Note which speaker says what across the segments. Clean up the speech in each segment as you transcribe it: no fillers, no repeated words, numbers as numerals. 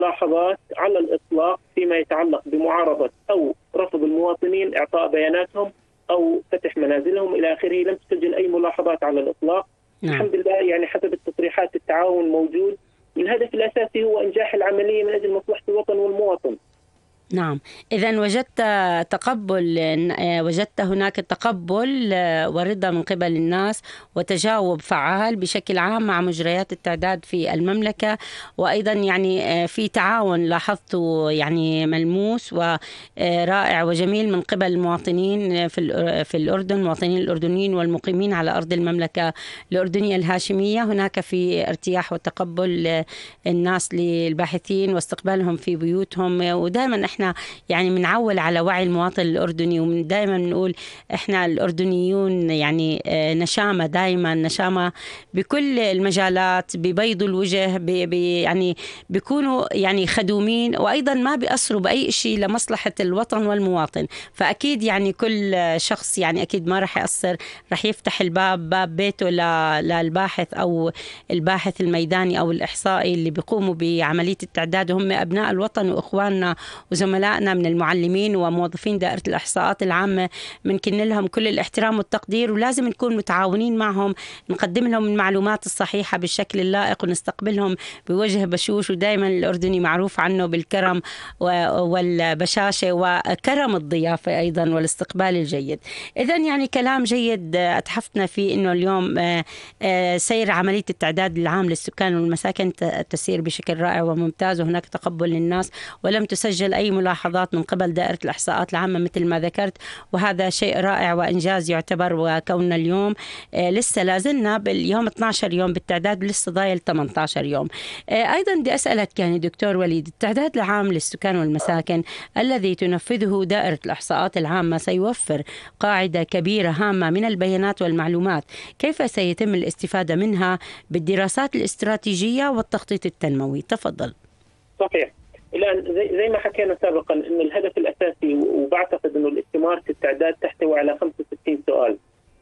Speaker 1: ملاحظات على الإطلاق فيما يتعلق بمعارضة أو رفض المواطنين إعطاء بياناتهم أو فتح منازلهم إلى آخره. لم تسجل أي ملاحظات على الإطلاق. الحمد لله، يعني حسب التصريحات التعاون موجود. الهدف الأساسي هو إنجاح العملية من أجل مصلحة الوطن والمواطن.
Speaker 2: نعم، إذن وجدت هناك تقبل ورضا من قبل الناس وتجاوب فعال بشكل عام مع مجريات التعداد في المملكة، وأيضا يعني في تعاون لاحظته يعني ملموس ورائع وجميل من قبل المواطنين في الأردن، المواطنين الأردنيين والمقيمين على أرض المملكة الأردنية الهاشمية. هناك في ارتياح وتقبل الناس للباحثين واستقبالهم في بيوتهم، ودائما احنا يعني بنعول على وعي المواطن الأردني، ودائما بنقول احنا الأردنيون يعني نشامة، دائما نشامة بكل المجالات، ببيض الوجه، يعني بيكونوا يعني خدومين، وأيضا ما بيأثروا بأي شيء لمصلحة الوطن والمواطن. فأكيد يعني كل شخص يعني أكيد ما رح يأثر، رح يفتح باب بيته للباحث أو الباحث الميداني أو الإحصائي اللي بيقوموا بعملية التعداد، وهم أبناء الوطن وإخواننا وزملائنا من المعلمين وموظفين دائرة الإحصاءات العامة. بنكن لهم كل الاحترام والتقدير، ولازم نكون متعاونين معهم، نقدم لهم المعلومات الصحيحة بالشكل اللائق ونستقبلهم بوجه بشوش. ودائما الأردني معروف عنه بالكرم والبشاشة وكرم الضيافة أيضا والاستقبال الجيد. إذن يعني كلام جيد أتحفتنا فيه إنه اليوم سير عملية التعداد العام للسكان والمساكن تسير بشكل رائع وممتاز، وهناك تقبل للناس، ولم تسجل أي ملاحظات من قبل دائرة الإحصاءات العامة مثل ما ذكرت، وهذا شيء رائع وإنجاز يعتبر. وكوننا اليوم لسه لازلنا باليوم 12 يوم بالتعداد، ولسه ضايل 18 يوم. أيضا بدي أسألك يعني دكتور وليد، التعداد العام للسكان والمساكن الذي تنفذه دائرة الإحصاءات العامة سيوفر قاعدة كبيرة هامة من البيانات والمعلومات، كيف سيتم الاستفادة منها بالدراسات الاستراتيجية والتخطيط التنموي؟ تفضل.
Speaker 1: صحيح. الآن زي ما حكينا سابقا أن الهدف الأساسي، وبعتقد أنه الاستمارة التعداد تحتوي على 65 سؤال.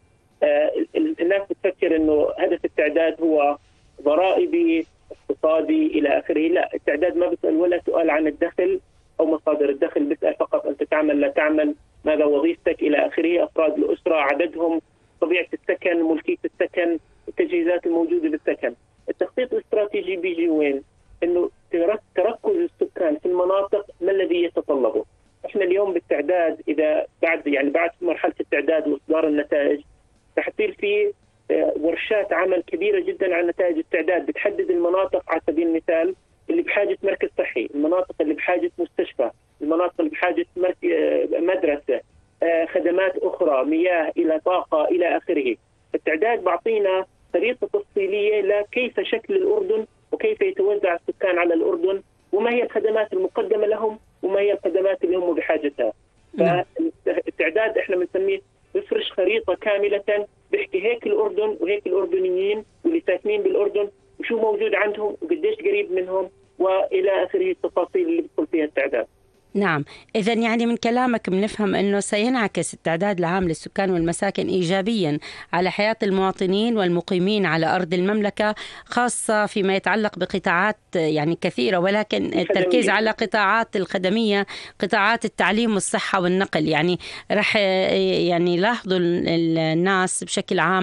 Speaker 1: الناس بتفكر أنه هدف التعداد هو ضرائبي اقتصادي إلى آخره. لا، التعداد ما بيسأل ولا سؤال عن الدخل أو مصادر الدخل، بيسأل فقط أنت تعمل لا تعمل، ماذا وظيفتك إلى آخره، أفراد الأسرة، عددهم، طبيعة السكن، ملكية السكن، التجهيزات الموجودة بالسكن. التخطيط الاستراتيجي بيجي وين؟ انه تركز السكان في المناطق ما الذي يتطلبه. احنا اليوم بالتعداد اذا بعد مرحله التعداد واصدار النتائج رح تصير في ورشات عمل كبيره جدا عن نتائج التعداد، بتحدد المناطق على سبيل المثال اللي بحاجه مركز صحي، المناطق اللي بحاجه مستشفى، المناطق اللي بحاجه مدرسه، خدمات اخرى، مياه الى طاقه الى اخره. التعداد بعطينا خريطه تفصيليه لكيف شكل الاردن وكيف يتوزع السكان على الأردن، وما هي الخدمات المقدمة لهم وما هي الخدمات اللي هم بحاجتها. فالتعداد احنا بنسميه بفرش خريطة كاملة بيحكي هيك الأردن وهيك الأردنيين واللي ساكنين بالأردن وشو موجود عندهم وقديش قريب منهم وإلى آخره التفاصيل اللي بتدخل فيها التعداد.
Speaker 2: نعم، إذن يعني من كلامك بنفهم أنه سينعكس التعداد العام للسكان والمساكن إيجابيا على حياة المواطنين والمقيمين على أرض المملكة، خاصة فيما يتعلق بقطاعات يعني كثيرة، ولكن التركيز على قطاعات الخدمية، قطاعات التعليم والصحة والنقل. يعني رح يعني لاحظوا الناس بشكل عام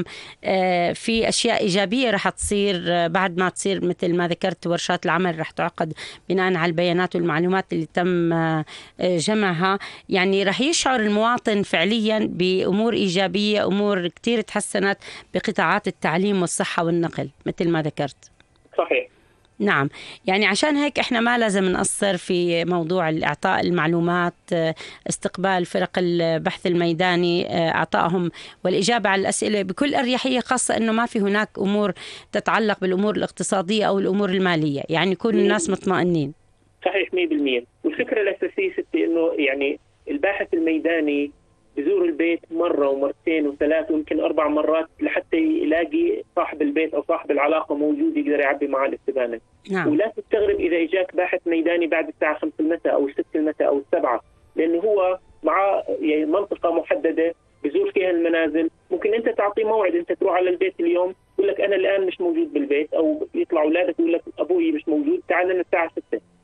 Speaker 2: في أشياء إيجابية رح تصير بعد ما تصير مثل ما ذكرت ورشات العمل رح تعقد بناء على البيانات والمعلومات اللي تم جمعها. يعني رح يشعر المواطن فعليا بأمور إيجابية، أمور كتير تحسنت بقطاعات التعليم والصحة والنقل مثل ما ذكرت.
Speaker 1: صحيح.
Speaker 2: نعم، يعني عشان هيك احنا ما لازم نقصر في موضوع اعطاء المعلومات، استقبال فرق البحث الميداني، اعطائهم والاجابه على الاسئله بكل اريحيه، خاصه انه ما في هناك امور تتعلق بالامور الاقتصاديه او الامور الماليه، يعني يكون الناس مطمئنين.
Speaker 1: صحيح 100%. والفكره الاساسيه ستي انه يعني الباحث الميداني بزور البيت مرة ومرتين وثلاث ويمكن 4 مرات لحتى يلاقي صاحب البيت أو صاحب العلاقة موجود يقدر يعبي معه الاستبانة.
Speaker 2: نعم.
Speaker 1: ولا تستغرب إذا إجاك باحث ميداني بعد الساعة 5 المساء أو 6 المساء أو 7، لأنه هو مع يعني منطقة محددة بزور فيها المنازل. ممكن أنت تعطيه موعد، أنت تروح على البيت اليوم يقول لك أنا الآن مش موجود بالبيت، أو يطلع أولادك يقول لك أبوي مش موجود تعال لنا الساعة 6.